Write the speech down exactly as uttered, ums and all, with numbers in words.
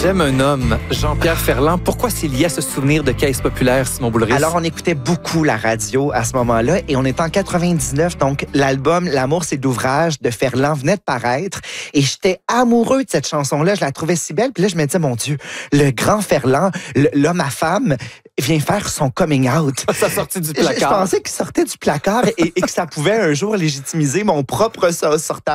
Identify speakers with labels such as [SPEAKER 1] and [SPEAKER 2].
[SPEAKER 1] J'aime un homme, Jean-Pierre Ferland. Pourquoi c'est lié à ce souvenir de caisse populaire, Simon Boulris?
[SPEAKER 2] Alors, on écoutait beaucoup la radio à ce moment-là et on était en quatre-vingt-dix-neuf, donc l'album L'amour, c'est d'ouvrage de Ferland venait de paraître et j'étais amoureux de cette chanson-là. Je la trouvais si belle. Puis là, je me disais, mon Dieu, le grand Ferland, le- l'homme à femme, vient faire son coming out.
[SPEAKER 1] Ça sortit du
[SPEAKER 2] Je, je
[SPEAKER 1] placard.
[SPEAKER 2] pensais qu'il sortait du placard et, et que ça pouvait un jour légitimiser mon propre so- sortage.